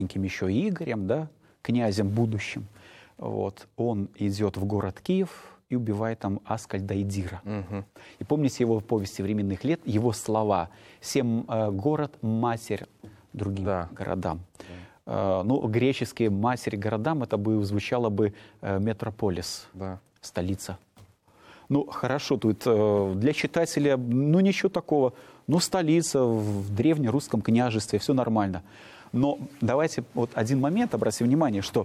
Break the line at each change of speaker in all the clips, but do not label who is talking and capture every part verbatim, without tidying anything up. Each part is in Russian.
еще Игорем, да, князем будущим. Вот. Он идет в город Киев и убивает там Аскальда и Дира.
Угу.
И помните его в повести временных лет, его слова «Всем э, город – матерь другим
да.
городам». Да. Э, ну, греческие «матерь городам» это бы звучало бы э, «метрополис»,
да.
столица. Ну, хорошо, тут э, для читателя, ну, ничего такого. Ну, столица в древнерусском княжестве, все нормально. Но давайте вот один момент обратим внимание, что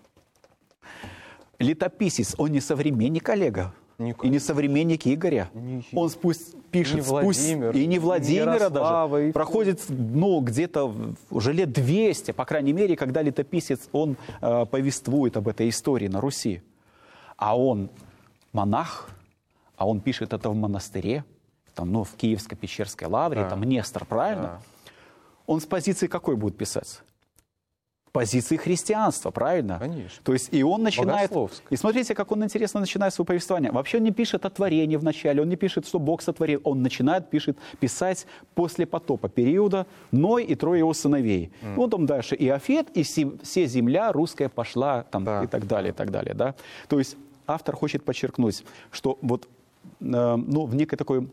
летописец, он не современник Олега.
Никак.
И не современник Игоря.
Не,
он спусть, пишет,
не Владимир,
спусть, и не Владимира даже.
И...
Проходит, ну, где-то уже лет двести, по крайней мере, когда летописец, он э, повествует об этой истории на Руси. А он монах, а он пишет это в монастыре, там, ну, в Киевско-Печерской лавре, да. там Нестор, правильно?
Да.
Он с позиции какой будет писать? Позиции христианства, правильно?
Конечно.
То есть и он начинает... И смотрите, как он интересно начинает свое повествование. Вообще он не пишет о творении вначале, он не пишет, что Бог сотворил. Он начинает пишет, писать после потопа, периода Ной и трое его сыновей. Mm. Вот он дальше. И Иофет, и все земля русская пошла, там, да. и так далее, и так далее. Да? То есть автор хочет подчеркнуть, что вот э, ну, в некой такой...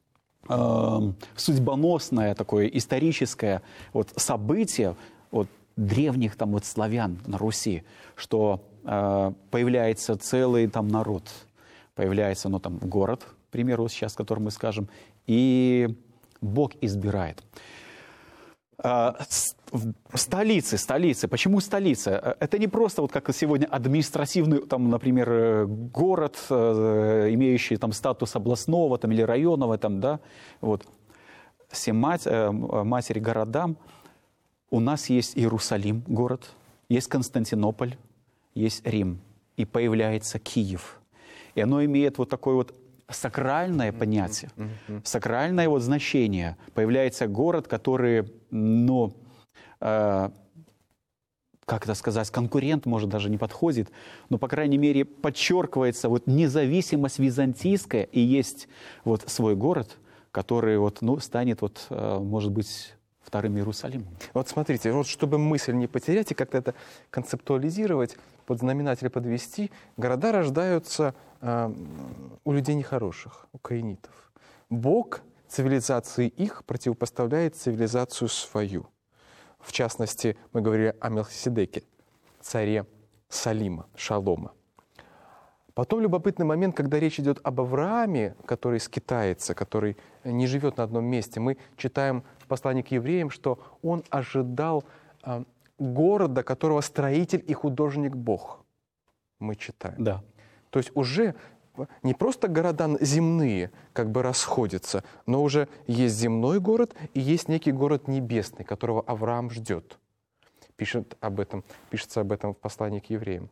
судьбоносное такое историческое вот событие вот, древних там, вот, славян на Руси, что э, появляется целый там народ, появляется ну, там, город, к примеру, сейчас, который мы скажем, и Бог избирает. Э, столицы, столицы. Почему столица? Это не просто, вот как сегодня, административный, там, например, город, э, имеющий там, статус областного там, или районного. Там, да? Вот. Всем мать, э, матери городам. У нас есть Иерусалим, город, есть Константинополь, есть Рим. И появляется Киев. И оно имеет вот такое вот сакральное понятие, mm-hmm. сакральное вот значение. Появляется город, который, ну, э, как это сказать, конкурент, может, даже не подходит, но, по крайней мере, подчеркивается вот независимость византийская, и есть вот свой город, который вот, ну, станет, вот, э, может быть, вторым Иерусалимом.
Вот смотрите, вот чтобы мысль не потерять и как-то это концептуализировать, под знаменатель подвести, города рождаются э, у людей нехороших, у каинитов. Бог цивилизации их противопоставляет цивилизацию свою. В частности, мы говорили о Мелхиседеке, царе Салима, Шалома. Потом любопытный момент, когда речь идет об Аврааме, который скитается, который не живет на одном месте. Мы читаем в послании к евреям, что он ожидал э, города, которого строитель и художник Бог. Мы читаем.
Да.
То есть уже не просто города земные как бы расходятся, но уже есть земной город и есть некий город небесный, которого Авраам ждет. Пишет об этом, пишется об этом в послании к евреям.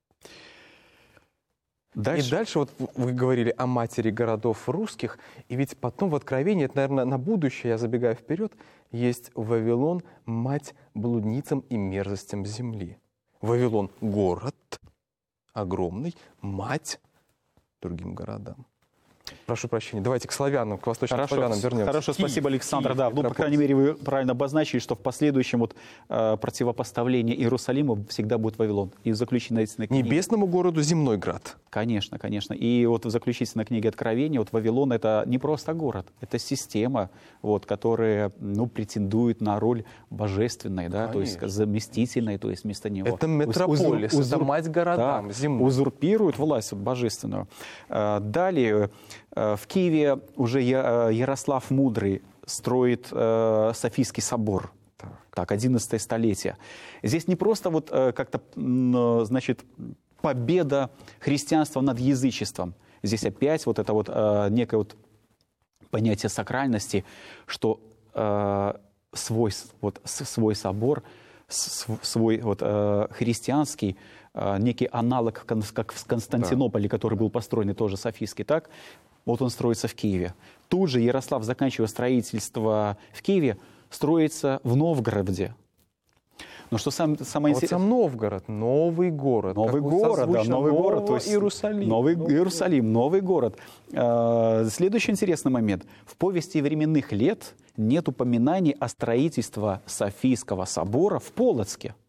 Дальше. И дальше вот вы говорили о матери городов русских, и ведь потом в Откровении, это, наверное, на будущее, я забегаю вперед, есть Вавилон, мать блудницам и мерзостям земли. Вавилон — город огромный, мать другим городам. Прошу прощения, давайте к славянам, к восточным
Хорошо,
славянам вернемся.
Хорошо,
Киев,
спасибо, Александр.
Киев,
да, ну, по крайней мере, вы правильно обозначили, что в последующем вот, э, противопоставление Иерусалиму всегда будет Вавилон. И в заключительной книге...
Небесному городу земной град.
Конечно, конечно. И вот в заключительной книге Откровения вот Вавилон — это не просто город, это система, вот, которая ну, претендует на роль божественной, да, то есть заместительной, то есть вместо него.
Это метрополис, узур... это мать городам,
да,
земной.
Узурпирует власть вот, божественную. Далее в Киеве уже Ярослав Мудрый строит Софийский собор. Так. так, одиннадцатое столетие. Здесь не просто вот как-то, значит, победа христианства над язычеством. Здесь опять вот это вот некое вот понятие сакральности, что свой, вот, свой собор, свой вот, христианский, некий аналог, как в Константинополе, да. который был построен, тоже Софийский, так? Вот он строится в Киеве. Тут же Ярослав, заканчивая строительство в Киеве, строится в Новгороде. Но что сам, самое
а интересное... Вот сам Новгород, новый город.
Новый город, да, новый город. То есть
Иерусалим.
Новый, новый Иерусалим, новый город. Следующий интересный момент. В повести временных лет нет упоминаний о строительстве Софийского собора в Полоцке.